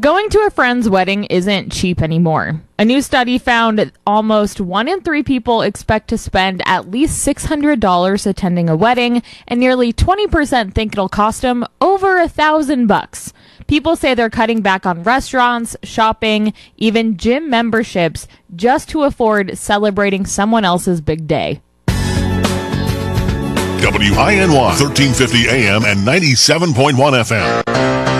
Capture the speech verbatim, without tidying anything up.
Going to a friend's wedding isn't cheap anymore. A new study found almost one in three people expect to spend at least six hundred dollars attending a wedding, and nearly twenty percent think it'll cost them over a thousand bucks. People say they're cutting back on restaurants, shopping, even gym memberships, just to afford celebrating someone else's big day. W I N Y, thirteen fifty A M and ninety-seven point one F M.